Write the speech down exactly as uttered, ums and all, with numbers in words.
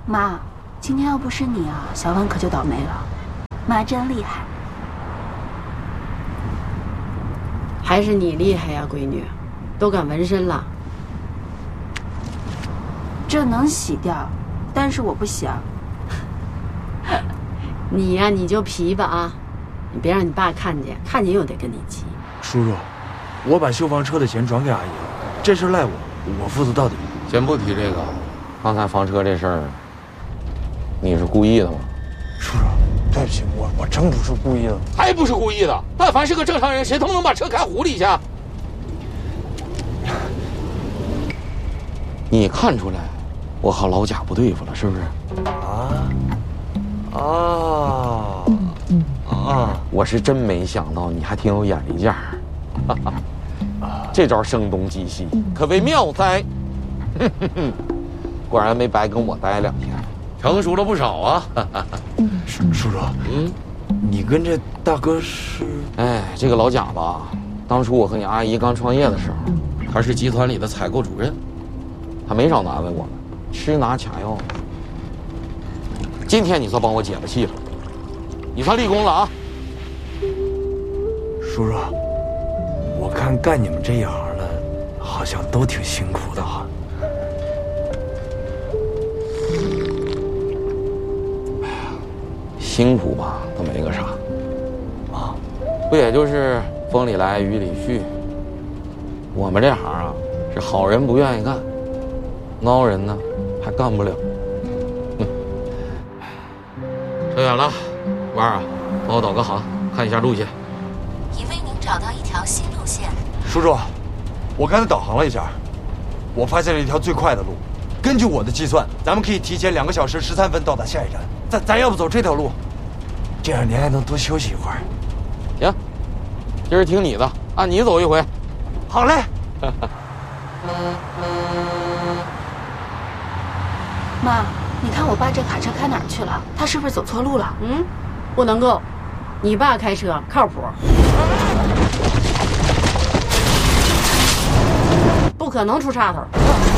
妈，今天要不是你啊，小婉可就倒霉了。妈真厉害。 还是你厉害呀，闺女，都敢纹身了。 这能洗掉，但是我不想。 你呀，你就皮吧啊，你别让你爸看见，看见又得跟你急。 叔叔，我把修房车的钱转给阿姨了，这事赖我，我负责到底。 先不提这个，刚才房车这事儿，你是故意的吗？ 叔叔，对不起，我我真不是故意的。 还不是故意的？但凡是个正常人，谁他妈能把车开湖里去？你看出来，我和老贾不对付了，是不是？ 啊啊啊！ 我是真没想到你还挺有眼力劲儿，哈哈，这招声东击西，可谓妙哉！果然没白跟我待两天，成熟了不少啊！ 叔叔叔，嗯，你跟这大哥是？ 哎，这个老贾吧，当初我和你阿姨刚创业的时候，他是集团里的采购主任，他没少难为我们，吃拿卡要。今天你算帮我解了气了，你算立功了啊！ 叔叔，我看干你们这一行的，好像都挺辛苦的哈。 哎呀，辛苦吧，倒没个啥，啊，不也就是风里来雨里去。我们这行啊，是好人不愿意干，孬人呢还干不了。哼，扯远了，婉儿啊，帮我导个航，看一下路线。 已为您找到一条新路线。 叔叔，我刚才导航了一下，我发现了一条最快的路。根据我的计算，咱们可以提前两个小时十三分到达下一站。咱咱要不走这条路，这样您还能多休息一会儿。 行，今儿听你的，按你走一回。 好嘞。 妈，你看我爸这卡车开哪儿去了？他是不是走错路了？ 嗯，不能够，你爸开车靠谱，不可能出岔头。